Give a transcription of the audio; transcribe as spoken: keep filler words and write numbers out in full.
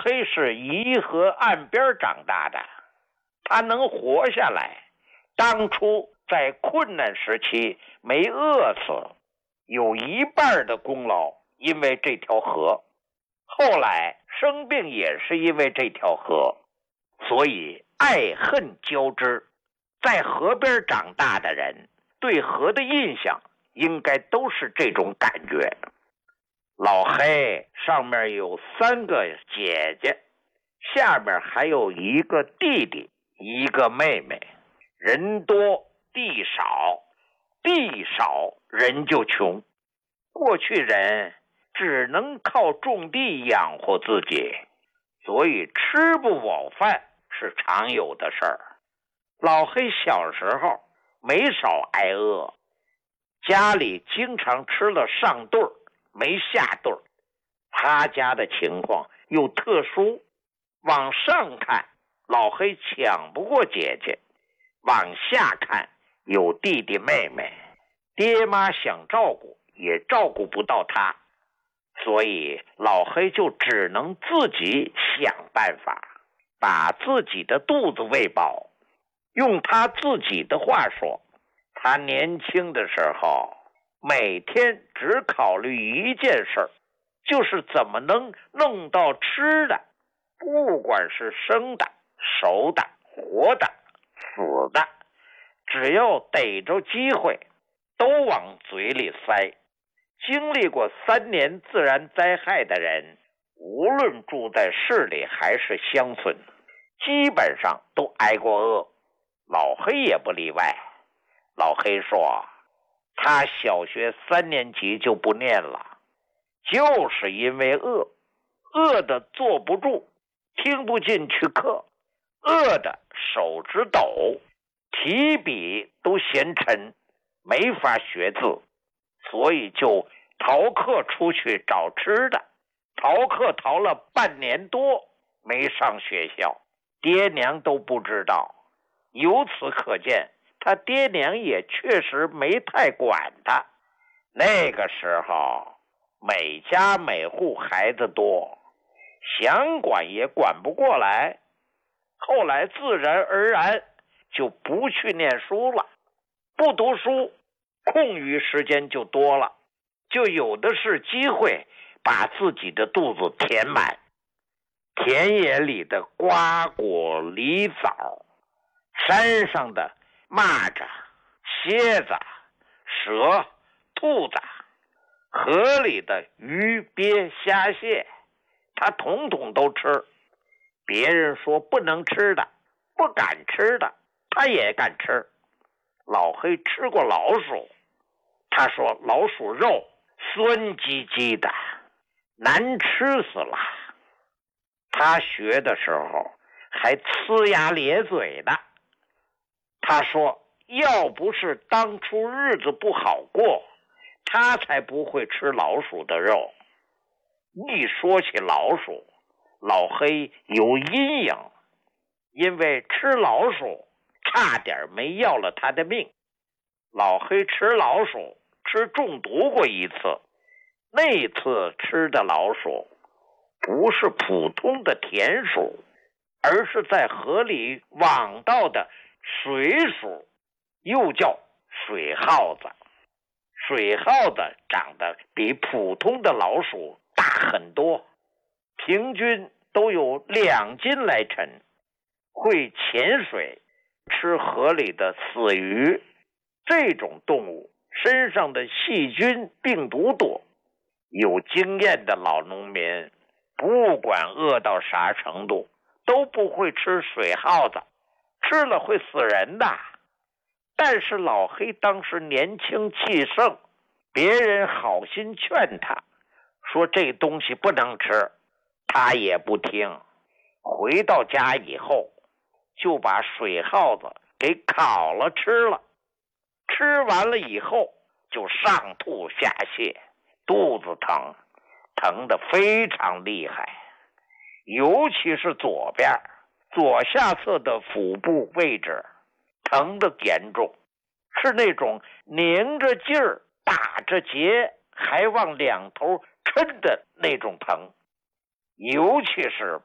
黑是沂河岸边长大的，他能活下来，当初在困难时期没饿死，有一半的功劳因为这条河。后来生病也是因为这条河，所以爱恨交织。在河边长大的人对河的印象应该都是这种感觉。老黑上面有三个姐姐，下面还有一个弟弟，一个妹妹。人多地少，地少人就穷。过去人只能靠种地养活自己，所以吃不饱饭是常有的事儿。老黑小时候没少挨饿，家里经常吃了上顿没下顿。他家的情况又特殊，往上看老黑抢不过姐姐，往下看有弟弟妹妹，爹妈想照顾也照顾不到他，所以老黑就只能自己想办法把自己的肚子喂饱。用他自己的话说，他年轻的时候每天只考虑一件事，就是怎么能弄到吃的，不管是生的、熟的、活的、死的，只要逮着机会都往嘴里塞。经历过三年自然灾害的人，无论住在市里还是乡村，基本上都挨过饿，老黑也不例外。老黑说，他小学三年级就不念了，就是因为饿，饿得坐不住，听不进去课，饿得手指抖，提笔都嫌沉，没法学字，所以就逃课出去找吃的。逃课逃了半年多，没上学校，爹娘都不知道。由此可见，他爹娘也确实没太管他。那个时候每家每户孩子多，想管也管不过来，后来自然而然就不去念书了。不读书，空余时间就多了，就有的是机会把自己的肚子填满。田野里的瓜果梨枣，山上的蚂蚱、蝎子、蛇、兔子，河里的鱼鳖虾蟹，他统统都吃。别人说不能吃的、不敢吃的，他也敢吃。老黑吃过老鼠，他说老鼠肉酸唧唧的，难吃死了。他学的时候还呲牙咧嘴的。他说要不是当初日子不好过，他才不会吃老鼠的肉。一说起老鼠，老黑有阴影，因为吃老鼠差点没要了他的命。老黑吃老鼠吃中毒过一次，那次吃的老鼠不是普通的田鼠，而是在河里网到的水鼠，又叫水耗子。水耗子长得比普通的老鼠大很多，平均都有两斤来沉，会潜水，吃河里的死鱼。这种动物身上的细菌病毒多，有经验的老农民不管饿到啥程度都不会吃水耗子，吃了会死人的。但是老黑当时年轻气盛，别人好心劝他说这东西不能吃，他也不听。回到家以后就把水耗子给烤了吃了，吃完了以后就上吐下泻，肚子疼，疼得非常厉害，尤其是左边左下侧的腹部位置疼得严重，是那种拧着劲儿打着结还往两头抻的那种疼。尤其是